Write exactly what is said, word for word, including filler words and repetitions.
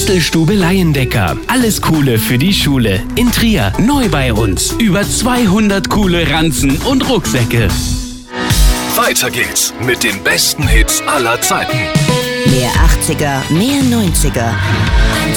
Bastelstube Laiendecker. Alles Coole für die Schule. In Trier. Neu bei uns. Über zweihundert coole Ranzen und Rucksäcke. Weiter geht's mit den besten Hits aller Zeiten. Mehr achtziger, mehr neunziger.